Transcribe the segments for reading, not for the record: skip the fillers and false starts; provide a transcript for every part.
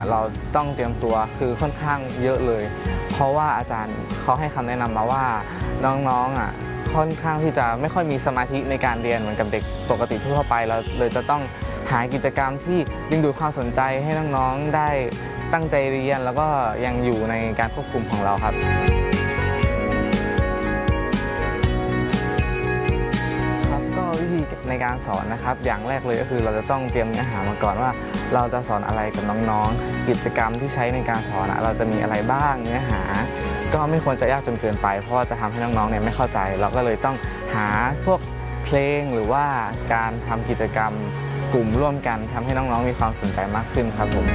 เราต้องเตรียมตัวคือค่อนข้างเยอะเลยเพราะว่าอาจารย์เขาให้คำแนะนำมาว่าน้องๆค่อนข้างที่จะไม่ค่อยมีสมาธิในการเรียนเหมือนกับเด็กปกติทั่วไปเราเลยจะต้องหากิจกรรมที่ดึงดูดความสนใจให้น้องๆได้ตั้งใจเรียนแล้วก็ยังอยู่ในการควบคุมของเราครับก็วิธีในการสอนนะครับอย่างแรกเลยก็คือเราจะต้องเตรียมเนื้อหามาก่อนว่าเราจะสอนอะไรกับน้องๆกิจกรรมที่ใช้ในการสอนเราจะมีอะไรบ้างเนื้อหาก็ไม่ควรจะยากจนเกินไปเพราะว่าจะทำให้น้องๆเนี่ยไม่เข้าใจเราก็เลยต้องหาพวกเพลงหรือว่าการทำกิจกรรมกลุ่มร่วมกันทำให้น้องๆมีความสนใจมากขึ้นครับผม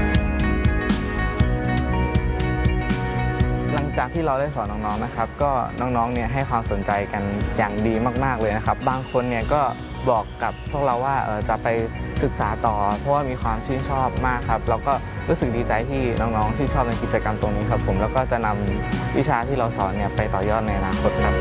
หลังจากที่เราได้สอนน้องๆนะครับก็น้องๆเนี่ยให้ความสนใจกันอย่างดีมากๆเลยนะครับบางคนเนี่ยก็บอกกับพวกเราว่าจะไปศึกษาต่อเพราะว่ามีความชื่นชอบมากครับเราก็รู้สึกดีใจที่น้องๆชื่นชอบในกิจกรรมตรงนี้ครับผมแล้วก็จะนำวิชาที่เราสอนเนี่ยไปต่อยอดในอนาคตครับ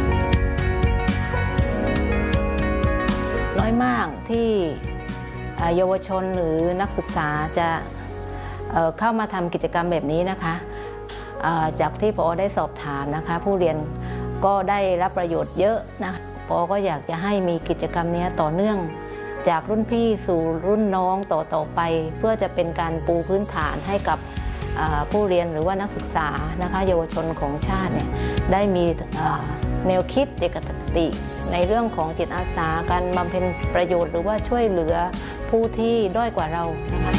น้อยมากที่เยาวชนหรือนักศึกษาจะเข้ามาทำกิจกรรมแบบนี้นะคะจากที่ผอ.ได้สอบถามนะคะผู้เรียนก็ได้รับประโยชน์เยอะนะผอ.ก็อยากจะให้มีกิจกรรมนี้ต่อเนื่องจากรุ่นพี่สู่รุ่นน้องต่อไปเพื่อจะเป็นการปูพื้นฐานให้กับผู้เรียนหรือว่านักศึกษานะคะเยาวชนของชาติเนี่ยได้มีแนวคิดเจตคติในเรื่องของจิตอาสาการบำเพ็ญประโยชน์หรือว่าช่วยเหลือผู้ที่ด้อยกว่าเรานะคะ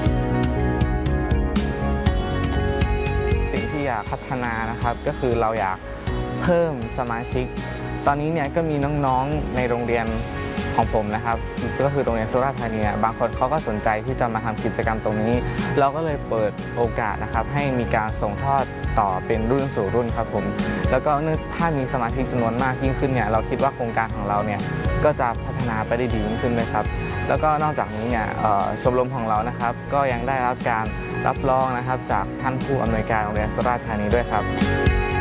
สิ่งที่อยากพัฒนานะครับก็คือเราอยากเพิ่มสมาชิกตอนนี้เนี่ยก็มีน้องๆในโรงเรียนของผมนะครับก็คือโรงเรียนสุราษฎร์ธานีบางคนเขาก็สนใจที่จะมาทำกิจกรรมตรงนี้เราก็เลยเปิดโอกาสนะครับให้มีการส่งทอดต่อเป็นรุ่นสู่รุ่นครับผมแล้วก็ถ้ามีสมาชิกจำนวนมากยิ่งขึ้นเนี่ยเราคิดว่าโครงการของเราเนี่ยก็จะพัฒนาไปได้ดียิ่งขึ้นเลยครับแล้วก็นอกจากนี้เนี่ยชมรมของเรานะครับก็ยังได้รับการรับรองนะครับจากท่านผู้อำนวยการโรงเรียนสุราษฎร์ธานีด้วยครับ